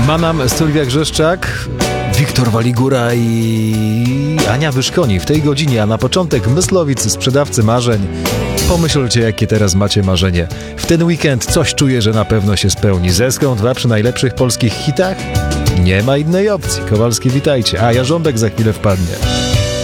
Manam, Sylwia Grzeszczak, Wiktor Waligura i Ania Wyszkoni w tej godzinie, a na początek Myslowic, sprzedawcy marzeń. Pomyślcie, jakie teraz macie marzenie. W ten weekend coś czuję, że na pewno się spełni. Zeską 2 przy najlepszych polskich hitach? Nie ma innej opcji. Kowalski, witajcie. A Jarząbek za chwilę wpadnie.